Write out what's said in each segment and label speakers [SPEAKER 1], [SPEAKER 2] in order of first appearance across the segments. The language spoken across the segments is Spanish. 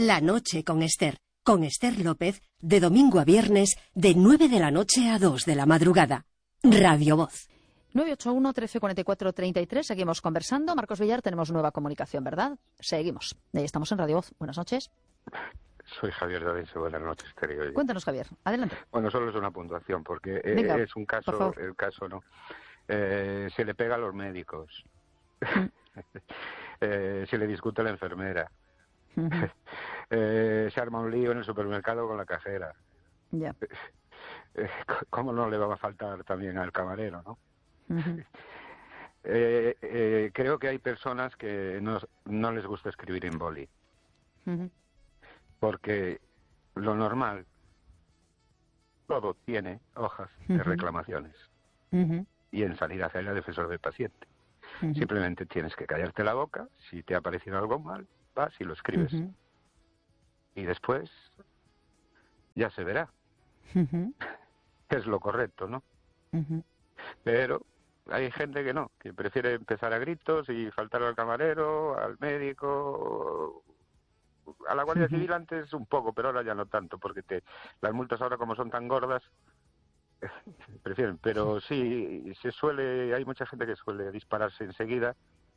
[SPEAKER 1] La noche con Esther López, de domingo a viernes, de 9 de la noche a 2 de la madrugada. Radio Voz.
[SPEAKER 2] 981-1344-33, seguimos conversando. Marcos Villar, tenemos nueva comunicación, ¿verdad? Seguimos. Estamos en Radio Voz. Buenas noches.
[SPEAKER 3] Soy Javier Davinse, buenas noches, Esther.
[SPEAKER 2] Cuéntanos, Javier, adelante.
[SPEAKER 3] Bueno, solo es una puntuación, porque
[SPEAKER 2] Venga,
[SPEAKER 3] es un caso, el caso no. Se le pega a los médicos. Se le discute a la enfermera. Se arma un lío en el supermercado con la cajera.
[SPEAKER 2] Ya.
[SPEAKER 3] ¿Cómo no le va a faltar también al camarero, no? Creo que hay personas que no les gusta escribir en boli. Porque lo normal, todo tiene hojas de reclamaciones. Y en sanidad hay la defensor del paciente. Simplemente tienes que callarte la boca. Si te ha parecido algo mal, vas y lo escribes. Y después ya se verá. Es lo correcto, ¿no? Pero hay gente que no, que prefiere empezar a gritos y faltar al camarero, al médico, a la Guardia Civil antes un poco, pero ahora ya no tanto, porque las multas ahora como son tan gordas, prefieren. Pero sí, hay mucha gente que suele dispararse enseguida,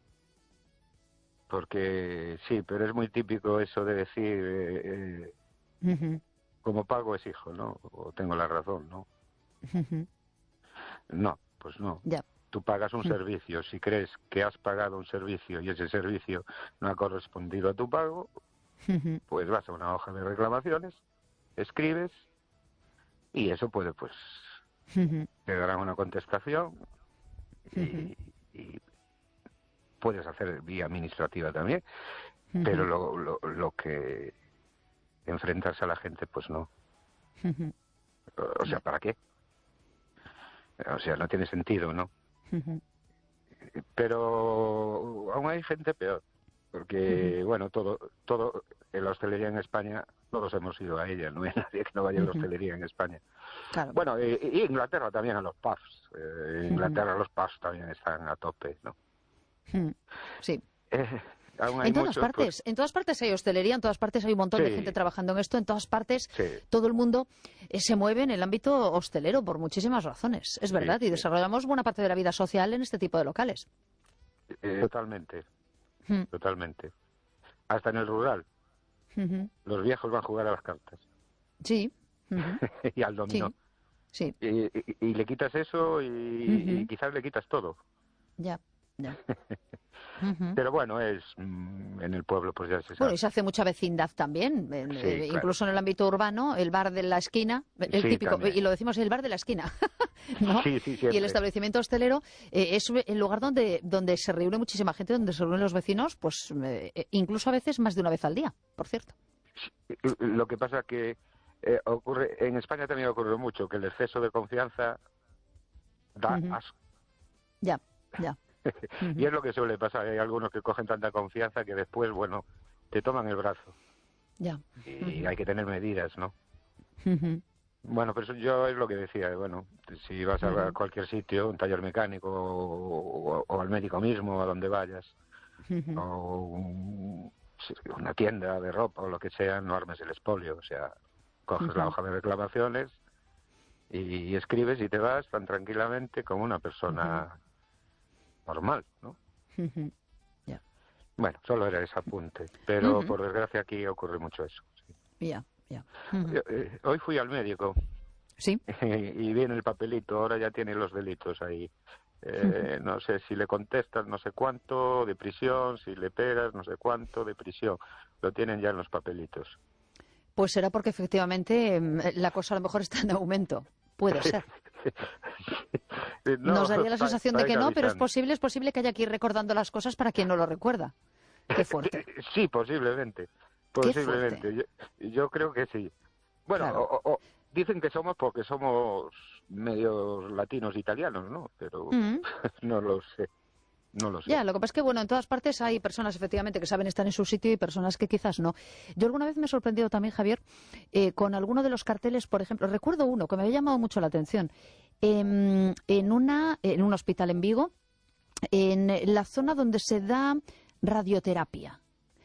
[SPEAKER 3] porque sí, pero es muy típico eso de decir, como pago es hijo, ¿no? O tengo la razón, ¿no? No, pues no.
[SPEAKER 2] Ya.
[SPEAKER 3] Tú pagas un servicio. Si crees que has pagado un servicio y ese servicio no ha correspondido a tu pago, pues vas a una hoja de reclamaciones, escribes y eso puede, pues, te darán una contestación y puedes hacer vía administrativa también, pero lo que enfrentarse a la gente, pues no. O sea, ¿para qué? O sea, no tiene sentido, ¿no? Pero aún hay gente peor, porque, bueno, todo en la hostelería en España, todos hemos ido a ella, no hay nadie que no vaya a la hostelería en España.
[SPEAKER 2] Claro.
[SPEAKER 3] Bueno, y Inglaterra también a los pubs. Inglaterra los pubs también están a tope, ¿no?
[SPEAKER 2] Sí.
[SPEAKER 3] Aún hay
[SPEAKER 2] En todas
[SPEAKER 3] muchos,
[SPEAKER 2] partes,
[SPEAKER 3] pues,
[SPEAKER 2] en todas partes hay hostelería, en todas partes hay un montón de gente trabajando en esto, en todas partes todo el mundo se mueve en el ámbito hostelero por muchísimas razones, es verdad, y desarrollamos buena parte de la vida social en este tipo de locales.
[SPEAKER 3] Totalmente, totalmente. Hasta en el rural. Los viejos van a jugar a las cartas.
[SPEAKER 2] Sí.
[SPEAKER 3] Y al dominó.
[SPEAKER 2] Sí.
[SPEAKER 3] Y le quitas eso y quizás le quitas todo.
[SPEAKER 2] Ya.
[SPEAKER 3] Pero bueno, en el pueblo pues ya se sabe.
[SPEAKER 2] Bueno, y se hace mucha vecindad también, incluso en el ámbito urbano, el bar de la esquina, el típico,
[SPEAKER 3] también.
[SPEAKER 2] y lo decimos el bar de la esquina, ¿no?
[SPEAKER 3] Sí, siempre.
[SPEAKER 2] Y el establecimiento hostelero es el lugar donde se reúne muchísima gente, donde se reúnen los vecinos, pues incluso a veces más de una vez al día, por cierto.
[SPEAKER 3] Lo que pasa que ocurre, en España también ocurre mucho, que el exceso de confianza da asco.
[SPEAKER 2] Ya.
[SPEAKER 3] Y es lo que suele pasar, hay algunos que cogen tanta confianza que después, bueno, te toman el brazo.
[SPEAKER 2] Ya.
[SPEAKER 3] Y hay que tener medidas, ¿no? Bueno, pero yo es lo que decía, bueno, si vas a cualquier sitio, un taller mecánico o al médico mismo, a donde vayas, o una tienda de ropa o lo que sea, no armes el expolio, o sea, coges la hoja de reclamaciones y escribes y te vas tan tranquilamente como una persona normal, ¿no?
[SPEAKER 2] Ya.
[SPEAKER 3] Bueno, solo era ese apunte, pero por desgracia aquí ocurre mucho eso. Sí.
[SPEAKER 2] Ya.
[SPEAKER 3] Hoy fui al médico.
[SPEAKER 2] Sí.
[SPEAKER 3] Y viene el papelito, ahora ya tiene los delitos ahí. No sé si le contestas no sé cuánto de prisión, si le pegas no sé cuánto de prisión. Lo tienen ya en los papelitos.
[SPEAKER 2] Pues será porque efectivamente la cosa a lo mejor está en aumento. Puede ser. Nos daría la sensación de que no, pero es posible que haya que ir recordando las cosas para quien no lo recuerda. Qué fuerte.
[SPEAKER 3] Sí, posiblemente. Yo creo que sí. Bueno, claro. Dicen que somos porque somos medios latinos italianos, ¿no? Pero no lo sé. Ya,
[SPEAKER 2] lo que pasa es que, bueno, en todas partes hay personas, efectivamente, que saben estar en su sitio y personas que quizás no. Yo alguna vez me he sorprendido también, Javier, con alguno de los carteles, por ejemplo, recuerdo uno que me había llamado mucho la atención. En un hospital en Vigo, en la zona donde se da radioterapia.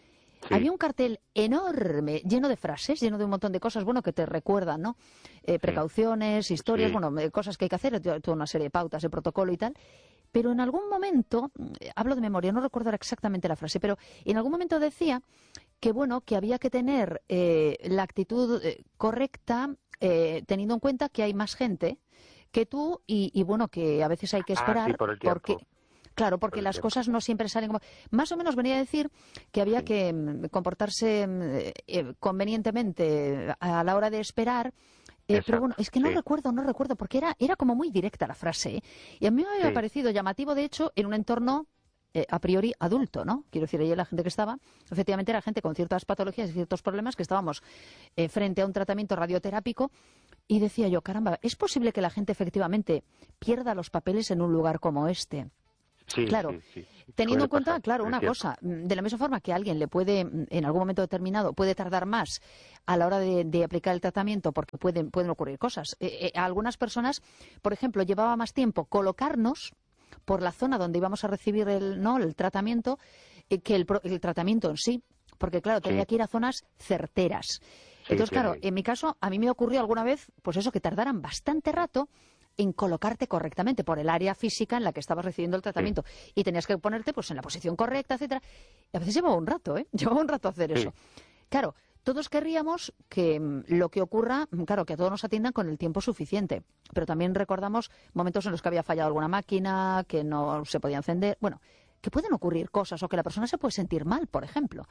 [SPEAKER 3] Sí.
[SPEAKER 2] Había un cartel enorme, lleno de frases, lleno de un montón de cosas, bueno, que te recuerdan, ¿no? Precauciones, historias,
[SPEAKER 3] Sí.
[SPEAKER 2] bueno, cosas que hay que hacer, toda una serie de pautas, de protocolo y tal. Pero en algún momento, hablo de memoria, no recuerdo ahora exactamente la frase, pero en algún momento decía que, bueno, que había que tener la actitud correcta, teniendo en cuenta que hay más gente que tú y, bueno, que a veces hay que esperar
[SPEAKER 3] Sí, por el tiempo.
[SPEAKER 2] porque... Claro, porque las cosas no siempre salen como... Más o menos venía a decir que había que comportarse convenientemente a la hora de esperar. Pero bueno, es que no recuerdo, porque era como muy directa la frase. Y a mí me había parecido llamativo, de hecho, en un entorno a priori adulto, ¿no? Quiero decir, ahí la gente que estaba, efectivamente era gente con ciertas patologías y ciertos problemas, que estábamos frente a un tratamiento radioterápico. Y decía yo, caramba, ¿es posible que la gente efectivamente pierda los papeles en un lugar como este?
[SPEAKER 3] Sí,
[SPEAKER 2] claro,
[SPEAKER 3] sí.
[SPEAKER 2] teniendo en cuenta,
[SPEAKER 3] pasar,
[SPEAKER 2] claro, una cosa, de la misma forma que a alguien le puede, en algún momento determinado, puede tardar más a la hora de aplicar el tratamiento porque pueden ocurrir cosas. A algunas personas, por ejemplo, llevaba más tiempo colocarnos por la zona donde íbamos a recibir el tratamiento que el tratamiento en sí, porque claro, tenía que ir a zonas certeras. Entonces, claro, en mi caso, a mí me ocurrió alguna vez, pues eso, que tardaran bastante rato en colocarte correctamente por el área física en la que estabas recibiendo el tratamiento. Y tenías que ponerte pues en la posición correcta, etcétera. Y a veces llevaba un rato, Llevaba un rato hacer eso. Claro, todos querríamos que lo que ocurra, claro, que a todos nos atiendan con el tiempo suficiente. Pero también recordamos momentos en los que había fallado alguna máquina, que no se podía encender. Bueno, que pueden ocurrir cosas o que la persona se puede sentir mal, por ejemplo.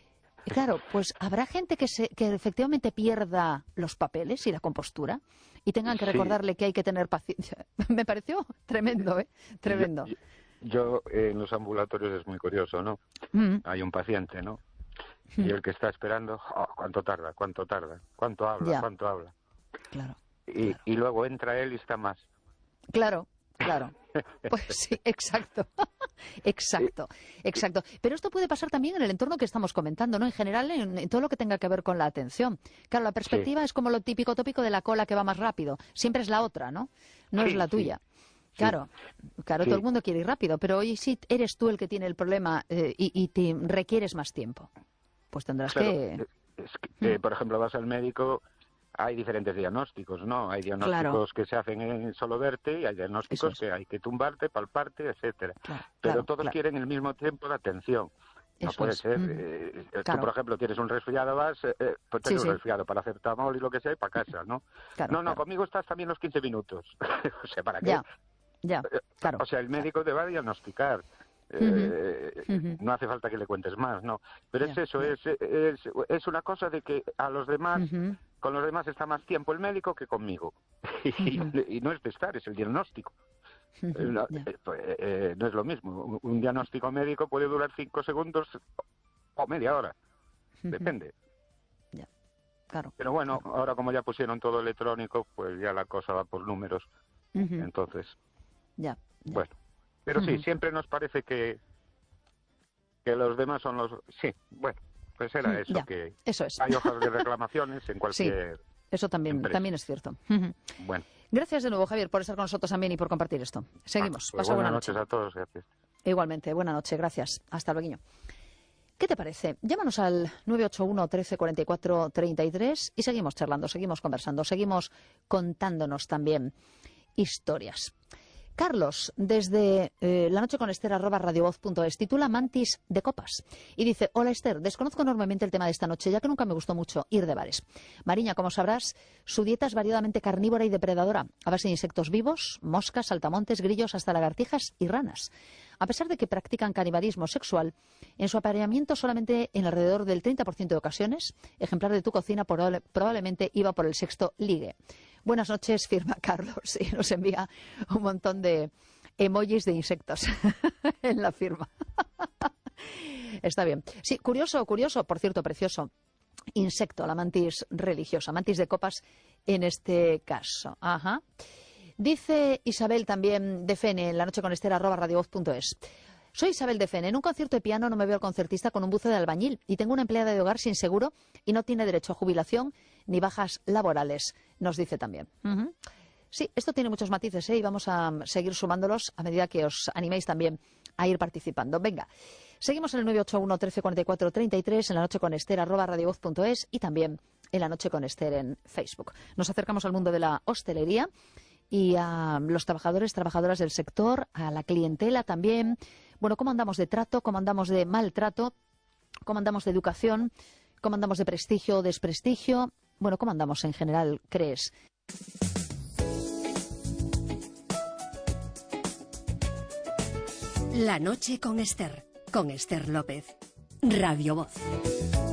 [SPEAKER 2] Y claro, pues habrá gente que efectivamente pierda los papeles y la compostura y tengan que recordarle que hay que tener paciencia. Me pareció tremendo, Tremendo.
[SPEAKER 3] Yo en los ambulatorios es muy curioso, ¿no? Hay un paciente, ¿no? Y el que está esperando, ¿cuánto tarda? ¿Cuánto habla?
[SPEAKER 2] Claro.
[SPEAKER 3] Y luego entra él y está más.
[SPEAKER 2] Claro. Pues sí, exacto. Exacto. Pero esto puede pasar también en el entorno que estamos comentando, ¿no? En general, en todo lo que tenga que ver con la atención. Claro, la perspectiva es como lo típico tópico de la cola que va más rápido. Siempre es la otra, ¿no? No es la tuya. Claro, todo el mundo quiere ir rápido, pero hoy sí eres tú el que tiene el problema y te requieres más tiempo. Pues tendrás que...
[SPEAKER 3] Por ejemplo, vas al médico... Hay diferentes diagnósticos, ¿no? Hay diagnósticos que se hacen en solo verte y hay diagnósticos que hay que tumbarte, palparte, etcétera. Pero todos quieren el mismo tiempo de atención. No puede ser. Tú, por ejemplo, tienes un resfriado, vas, pues tienes un resfriado, paracetamol y lo que sea, y para casa, ¿no? Conmigo estás también los 15 minutos. O sea, ¿para qué?
[SPEAKER 2] Claro.
[SPEAKER 3] O sea, el médico te va a diagnosticar. No hace falta que le cuentes más, ¿no? Pero es eso, es una cosa de que a los demás, con los demás está más tiempo el médico que conmigo. Y no es de estar, es el diagnóstico. No es lo mismo. Un diagnóstico médico puede durar 5 segundos o media hora. Depende.
[SPEAKER 2] Claro.
[SPEAKER 3] Pero bueno, ahora como ya pusieron todo electrónico, pues ya la cosa va por números. Entonces, bueno. Pero sí, siempre nos parece que los demás son los... Sí, bueno, pues era eso, que
[SPEAKER 2] eso es.
[SPEAKER 3] hay hojas de reclamaciones en cualquier...
[SPEAKER 2] Sí, eso también es cierto.
[SPEAKER 3] Bueno.
[SPEAKER 2] Gracias de nuevo, Javier, por estar con nosotros también y por compartir esto. Seguimos.
[SPEAKER 3] Pues buenas noches a todos. Gracias.
[SPEAKER 2] Igualmente, buenas noches, gracias. Hasta luego. ¿Qué te parece? Llámanos al 981 13 44 33 y seguimos charlando, seguimos conversando, seguimos contándonos historias. Carlos, desde lanocheconester@radiovoz.es, titula Mantis de copas y dice: hola Esther, desconozco enormemente el tema de esta noche, ya que nunca me gustó mucho ir de bares. Mariña, como sabrás, su dieta es variadamente carnívora y depredadora, a base de insectos vivos, moscas, saltamontes, grillos, hasta lagartijas y ranas. A pesar de que practican canibalismo sexual, en su apareamiento solamente en alrededor del 30% de ocasiones, ejemplar de tu cocina probablemente iba por el sexto ligue. Buenas noches, firma Carlos, y nos envía un montón de emojis de insectos en la firma. Está bien. Sí, curioso, por cierto, precioso. Insecto, la mantis religiosa, mantis de copas en este caso. Ajá. Dice Isabel también de Fene en lanocheconester@radiovoz.es. Soy Isabel de Fene. En un concierto de piano no me veo al concertista con un buzo de albañil y tengo una empleada de hogar sin seguro y no tiene derecho a jubilación ni bajas laborales, nos dice también. Sí, esto tiene muchos matices y vamos a seguir sumándolos a medida que os animéis también a ir participando. Venga, seguimos en el 981 13 44 33, en La Noche con Ester, @radiovoz.es, y también en La Noche con Ester en Facebook. Nos acercamos al mundo de la hostelería y a los trabajadores, trabajadoras del sector, a la clientela también. Bueno, ¿cómo andamos de trato? ¿Cómo andamos de maltrato? ¿Cómo andamos de educación? ¿Cómo andamos de prestigio o desprestigio? Bueno, ¿cómo andamos en general, crees?
[SPEAKER 1] La Noche con Ester López. Radio Voz.